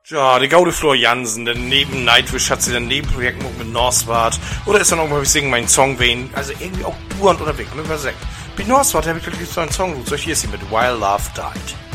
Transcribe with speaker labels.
Speaker 1: Ja, die gaude Flor Jansen, denn neben Nightwish hat sie ein Nebenprojekt mit Northward. Oder ist dann auch mal, ich singe meinen Song wen, also irgendwie auch dauernd unterwegs, ne, was sagt. Bei Northward habe ich wirklich so einen Song, so hier ist sie mit While Love Died.